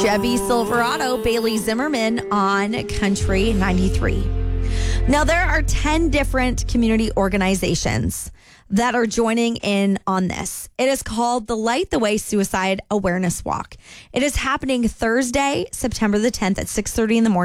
Chevy Silverado, Bailey Zimmerman on Country 93. Now, there are 10 different community organizations that are joining in on this. It is called the Light the Way Suicide Awareness Walk. It is happening Thursday, September the 10th at 6:30 in the morning.